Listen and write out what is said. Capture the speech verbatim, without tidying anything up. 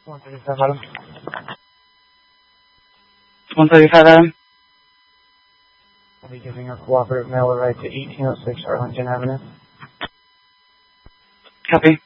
one thirty-five Adam. one thirty-five Adam. I'll be giving a cooperative mailer right to eighteen oh six Arlington Avenue. Copy.